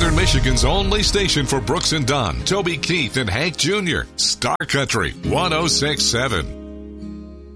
Northern Michigan's only station for Brooks and Dunn, Toby Keith, and Hank Jr. Star Country 106.7.